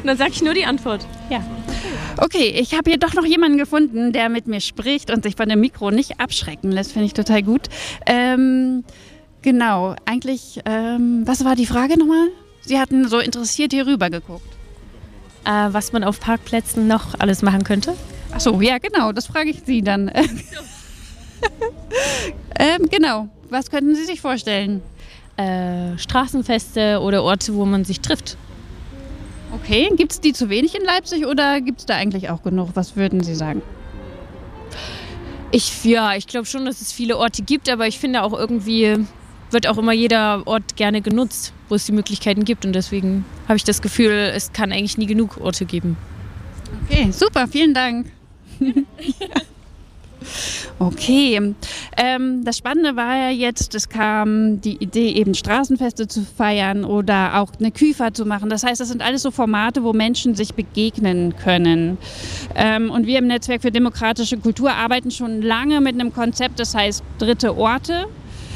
dann sage ich nur die Antwort. Ja. Okay, ich habe hier doch noch jemanden gefunden, der mit mir spricht und sich von dem Mikro nicht abschrecken lässt. Finde ich total gut. Genau, eigentlich, was war die Frage nochmal? Sie hatten so interessiert hier rüber geguckt. Was man auf Parkplätzen noch alles machen könnte? Ach so, ja genau, das frage ich Sie dann. Genau, was könnten Sie sich vorstellen? Straßenfeste oder Orte, wo man sich trifft. Okay, gibt es die zu wenig in Leipzig oder gibt es da eigentlich auch genug? Was würden Sie sagen? Ich glaube schon, dass es viele Orte gibt, aber ich finde auch irgendwie wird auch immer jeder Ort gerne genutzt, wo es die Möglichkeiten gibt. Und deswegen habe ich das Gefühl, es kann eigentlich nie genug Orte geben. Okay, super, vielen Dank. Okay, das Spannende war ja jetzt, es kam die Idee, eben Straßenfeste zu feiern oder auch eine Küfer zu machen. Das heißt, das sind alles so Formate, wo Menschen sich begegnen können. Und wir im Netzwerk für demokratische Kultur arbeiten schon lange mit einem Konzept, das heißt Dritte Orte.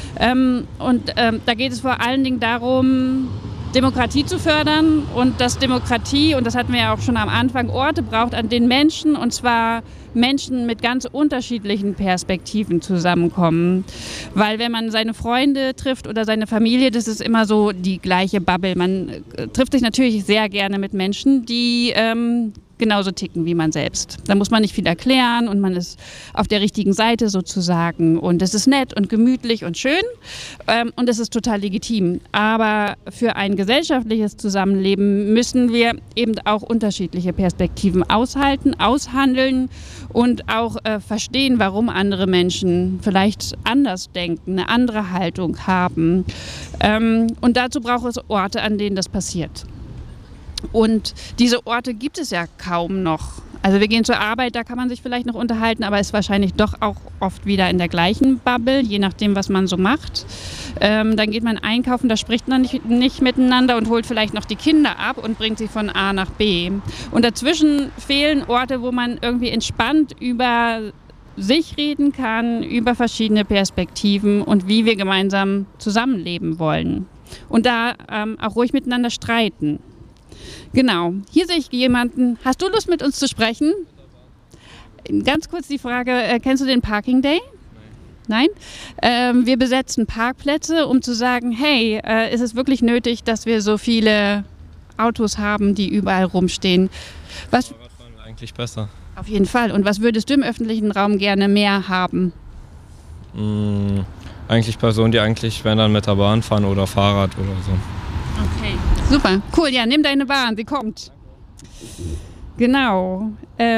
Da geht es vor allen Dingen darum, Demokratie zu fördern und dass Demokratie, und das hatten wir ja auch schon am Anfang, Orte braucht, an denen Menschen, und zwar Menschen mit ganz unterschiedlichen Perspektiven zusammenkommen. Weil wenn man seine Freunde trifft oder seine Familie, das ist immer so die gleiche Bubble. Man trifft sich natürlich sehr gerne mit Menschen, die genauso ticken wie man selbst. Da muss man nicht viel erklären und man ist auf der richtigen Seite sozusagen. Und es ist nett und gemütlich und schön und es ist total legitim. Aber für ein gesellschaftliches Zusammenleben müssen wir eben auch unterschiedliche Perspektiven aushalten, aushandeln und auch verstehen, warum andere Menschen vielleicht anders denken, eine andere Haltung haben. Und dazu braucht es Orte, an denen das passiert. Und diese Orte gibt es ja kaum noch. Also wir gehen zur Arbeit, da kann man sich vielleicht noch unterhalten, aber ist wahrscheinlich doch auch oft wieder in der gleichen Bubble, je nachdem, was man so macht. Dann geht man einkaufen, da spricht man nicht miteinander und holt vielleicht noch die Kinder ab und bringt sie von A nach B. Und dazwischen fehlen Orte, wo man irgendwie entspannt über sich reden kann, über verschiedene Perspektiven und wie wir gemeinsam zusammenleben wollen. Und da auch ruhig miteinander streiten. Genau, hier sehe ich jemanden. Hast du Lust, mit uns zu sprechen? Ganz kurz die Frage, kennst du den Parking Day? Nein? Wir besetzen Parkplätze, um zu sagen, hey, ist es wirklich nötig, dass wir so viele Autos haben, die überall rumstehen? Was Fahrradfahren wäre eigentlich besser. Auf jeden Fall. Und was würdest du im öffentlichen Raum gerne mehr haben? Eigentlich Personen, die eigentlich, wenn dann mit der Bahn fahren oder Fahrrad oder so. Okay, super, cool. Ja, nimm deine Bahn, sie kommt. Genau.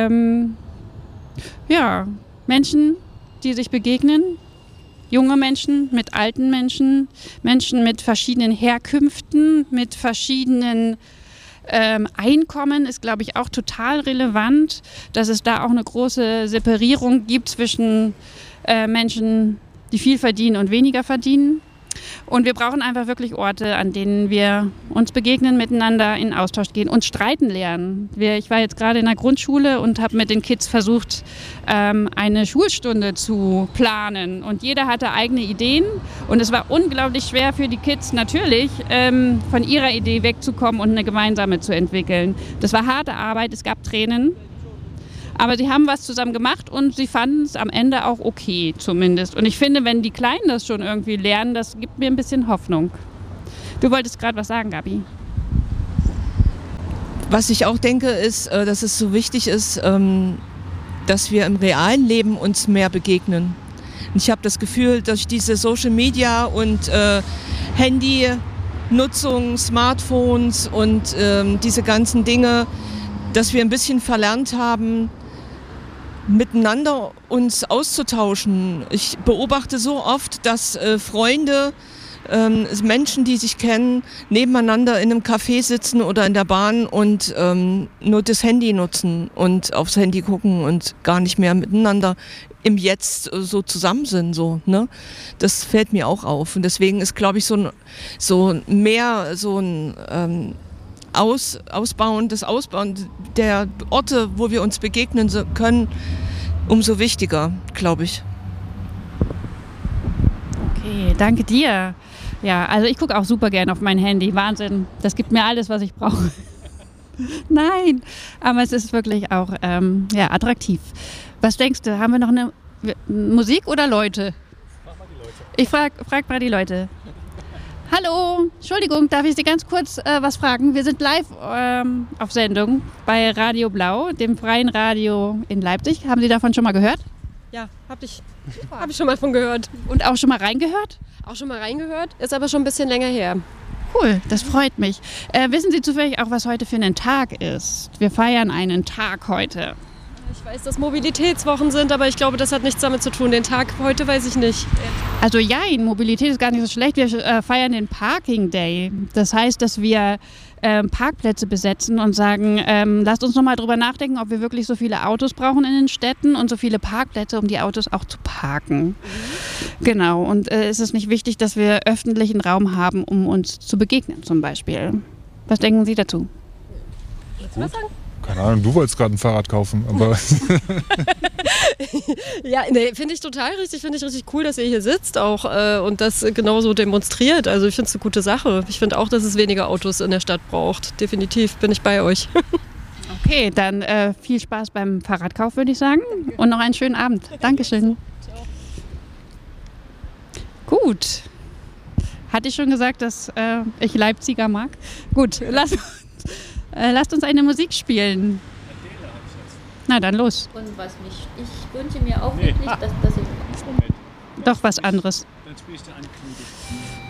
Ja, Menschen, die sich begegnen. Junge Menschen mit alten Menschen, Menschen mit verschiedenen Herkünften, mit verschiedenen Einkommen ist, glaube ich, auch total relevant, dass es da auch eine große Separierung gibt zwischen Menschen, die viel verdienen und weniger verdienen. Und wir brauchen einfach wirklich Orte, an denen wir uns begegnen, miteinander in Austausch gehen und streiten lernen. Ich war jetzt gerade in der Grundschule und habe mit den Kids versucht, eine Schulstunde zu planen. Und jeder hatte eigene Ideen. Und es war unglaublich schwer für die Kids natürlich, von ihrer Idee wegzukommen und eine gemeinsame zu entwickeln. Das war harte Arbeit, es gab Tränen. Aber sie haben was zusammen gemacht und sie fanden es am Ende auch okay zumindest. Und ich finde, wenn die Kleinen das schon irgendwie lernen, das gibt mir ein bisschen Hoffnung. Du wolltest gerade was sagen, Gabi. Was ich auch denke, ist, dass es so wichtig ist, dass wir im realen Leben uns mehr begegnen. Und ich habe das Gefühl, durch diese Social Media und Handynutzung, Smartphones und diese ganzen Dinge, dass wir ein bisschen verlernt haben, miteinander uns auszutauschen. Ich beobachte so oft, dass Freunde, Menschen, die sich kennen, nebeneinander in einem Café sitzen oder in der Bahn und nur das Handy nutzen und aufs Handy gucken und gar nicht mehr miteinander im Jetzt so zusammen sind. So, ne? Das fällt mir auch auf. Und deswegen ist, glaube ich, so ein Ausbauen der Orte, wo wir uns begegnen können, umso wichtiger, glaube ich. Okay, danke dir. Ja, also ich gucke auch super gern auf mein Handy. Wahnsinn, das gibt mir alles, was ich brauche. Nein, aber es ist wirklich auch attraktiv. Was denkst du, haben wir noch eine Musik oder Leute? Frag mal die Leute. Ich frag mal die Leute. Hallo, Entschuldigung, darf ich Sie ganz kurz was fragen? Wir sind live auf Sendung bei Radio Blau, dem freien Radio in Leipzig. Haben Sie davon schon mal gehört? Ja, hab ich schon mal von gehört. Und auch schon mal reingehört? Auch schon mal reingehört, ist aber schon ein bisschen länger her. Cool, das freut mich. Wissen Sie zufällig auch, was heute für ein Tag ist? Wir feiern einen Tag heute. Ich weiß, dass Mobilitätswochen sind, aber ich glaube, das hat nichts damit zu tun. Den Tag heute weiß ich nicht. Also Mobilität ist gar nicht so schlecht. Wir feiern den Parking Day. Das heißt, dass wir Parkplätze besetzen und sagen, lasst uns nochmal drüber nachdenken, ob wir wirklich so viele Autos brauchen in den Städten und so viele Parkplätze, um die Autos auch zu parken. Genau, und ist es nicht wichtig, dass wir öffentlichen Raum haben, um uns zu begegnen zum Beispiel? Was denken Sie dazu? Willst du was sagen? Keine Ahnung, du wolltest gerade ein Fahrrad kaufen, aber... Ja, nee, finde ich total richtig. Finde ich richtig cool, dass ihr hier sitzt auch und das genauso demonstriert. Also ich finde es eine gute Sache. Ich finde auch, dass es weniger Autos in der Stadt braucht. Definitiv bin ich bei euch. Okay, dann viel Spaß beim Fahrradkauf, würde ich sagen. Und noch einen schönen Abend. Dankeschön. Gut. Hatte ich schon gesagt, dass ich Leipziger mag? Gut, lasst uns eine Musik spielen. Na dann los. Und was mich, ich wünsche mir auch wirklich, dass ich Doch was anderes. Dann spielst du Ankündigung.